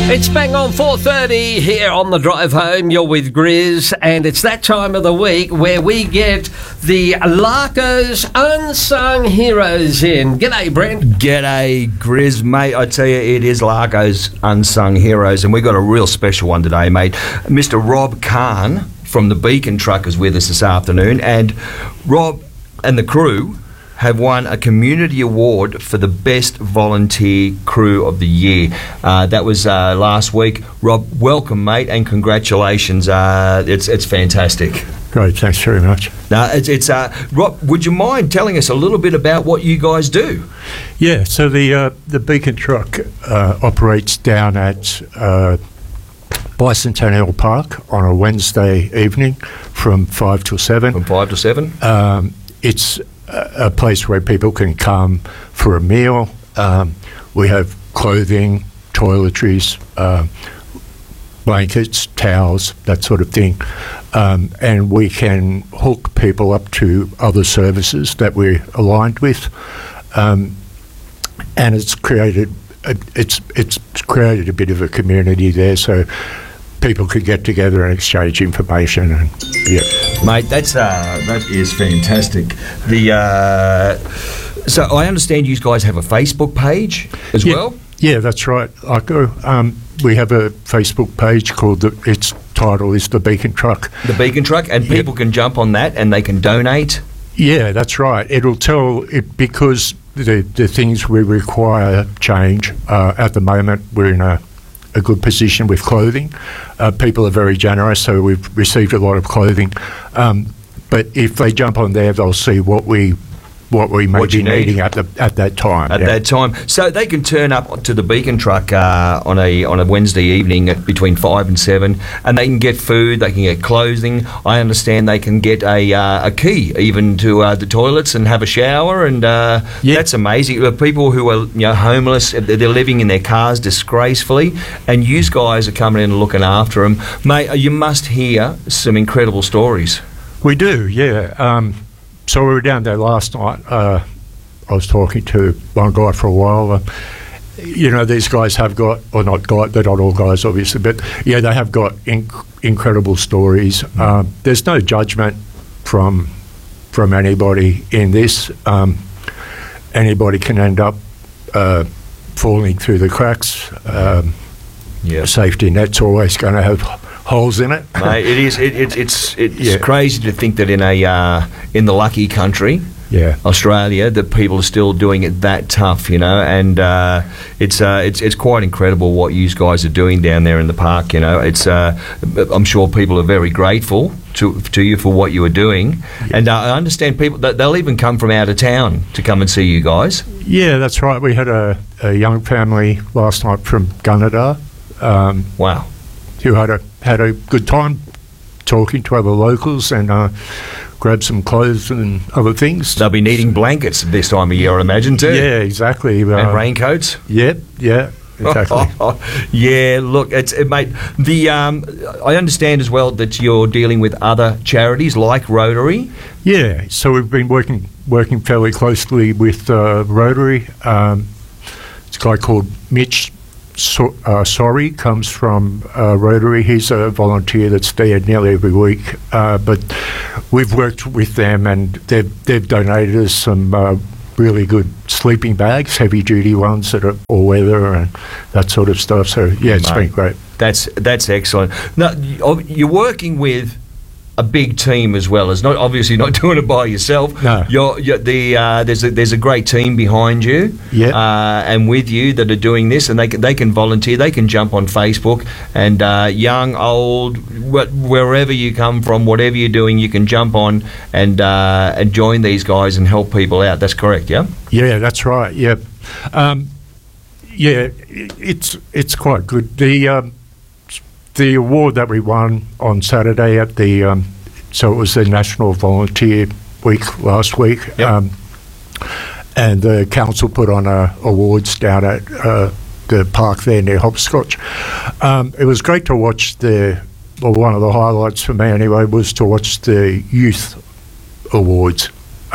It's bang on 4:30 here on the drive home. You're with Grizz, and it's that time of the week where we get the Larco's Unsung Heroes in. G'day, Brent. G'day, Grizz, mate. I tell you, it is Larco's Unsung Heroes, and we've got a real special one today, mate. Mr. Rob Kahn from the Beacon Truck is with us this afternoon, and Rob and the crew have won a community award for the best volunteer crew of the year. That was last week. Rob, welcome, mate, and congratulations. It's fantastic. Great, thanks very much. Now, Rob, would you mind telling us a little bit about what you guys do? Yeah, so the Beacon Truck operates down at Bicentennial Park on a Wednesday evening from 5 till 7. From 5 to 7? It's a place where people can come for a meal. We have clothing, toiletries, blankets, towels, that sort of thing. And we can hook people up to other services that we're aligned with. And it's created a bit of a community there, so people could get together and exchange information. And yeah, mate, that is fantastic. So I understand you guys have a Facebook page as well. Yeah, that's right. We have a Facebook page called its title is The Beacon Truck. The Beacon Truck, and people can jump on that and they can donate. Yeah, that's right. It'll tell it because the things we require change. At the moment, we're in a good position with clothing. People are very generous, so we've received a lot of clothing. But if they jump on there, they'll see what we may be needing at that time. At that time, so they can turn up to the Beacon Truck on a Wednesday evening between 5 and 7, and they can get food, they can get clothing. I understand they can get a key even to the toilets and have a shower, and that's amazing. People who are homeless, they're living in their cars disgracefully, and you guys are coming in and looking after them, mate. You must hear some incredible stories. We do, yeah. So we were down there last night. I was talking to one guy for a while. These guys have got, or not got, they're not all guys obviously, but yeah, they have got incredible stories. There's no judgment from anybody in this. Anybody can end up falling through the cracks. Safety net's always going to have holes in it. Mate, it is. It's crazy to think that in the lucky country, Australia, that people are still doing it that tough, and it's quite incredible what you guys are doing down there in the park. I'm sure people are very grateful to you for what you are doing, and I understand people that they'll even come from out of town to come and see you guys. Yeah, that's right. We had a young family last night from Gunnedah. Wow. Who had a good time talking to other locals and grabbed some clothes and other things. They'll be needing blankets this time of year, I imagine, too. Yeah, exactly. And raincoats. Yeah, exactly. Yeah, look, mate. I understand as well that you're dealing with other charities like Rotary. Yeah, so we've been working fairly closely with Rotary. It's a guy called Mitch. Sorry comes from Rotary. He's a volunteer that's there nearly every week. But we've worked with them, and they've donated us some really good sleeping bags, heavy duty ones that are all weather and that sort of stuff. So yeah, it's been great. That's excellent. Now you're working with a big team as well. As obviously not doing it by yourself. No. There's a great team behind you, and with you that are doing this, and they can volunteer. They can jump on Facebook, and young, old, wherever you come from, whatever you're doing, you can jump on and join these guys and help people out. That's correct, yeah. Yeah, that's right. Yeah, it's quite good. The award that we won on Saturday at so it was the National Volunteer Week last week, and the council put on awards down at the park there near Hopscotch. It was great to watch one of the highlights for me anyway was to watch the youth awards,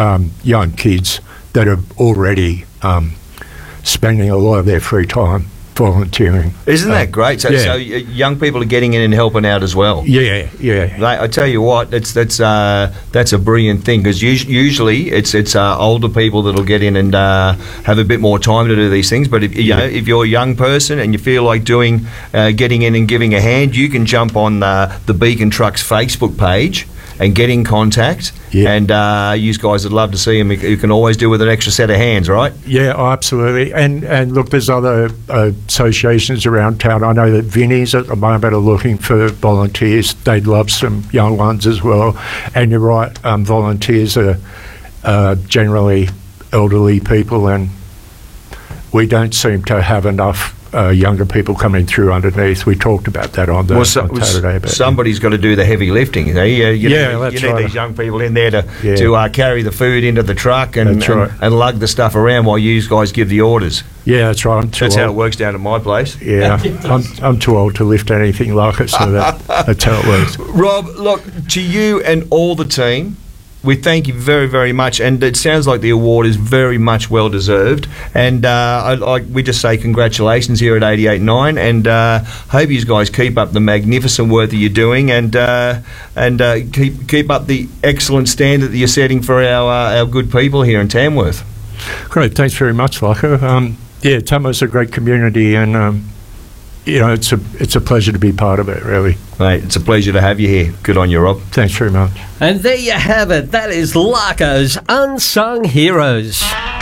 young kids that are already spending a lot of their free time volunteering. Isn't that great? So, yeah. so young people are getting in and helping out as well. Yeah. I tell you what, that's a brilliant thing, because usually it's older people that'll get in and have a bit more time to do these things. But if if you're a young person and you feel like getting in and giving a hand, you can jump on the Beacon Trucks Facebook page and get in contact. Yeah. And you guys would love to see them. You can always do with an extra set of hands, right? Yeah, absolutely. And look, there's other associations around town. I know that Vinnie's at the moment are looking for volunteers. They'd love some young ones as well. And you're right, volunteers are generally elderly people, and we don't seem to have enough younger people coming through underneath. We talked about that on Saturday. But somebody's got to do the heavy lifting. You need these young people in there to carry the food into the truck and lug the stuff around while you guys give the orders. Yeah, that's right. That's how it works down at my place. Yeah, I'm too old to lift anything like it, so that's how it works. Rob, look, to you and all the team, we thank you very, very much, and it sounds like the award is very much well deserved. And we just say congratulations here at 88.9, and hope you guys keep up the magnificent work that you're doing, and keep up the excellent standard that you're setting for our good people here in Tamworth. Great, thanks very much, Lachlan. Tamworth's a great community, and it's a pleasure to be part of it, really. Mate, it's a pleasure to have you here. Good on you, Rob. Thanks very much. And there you have it. That is Larko's Unsung Heroes.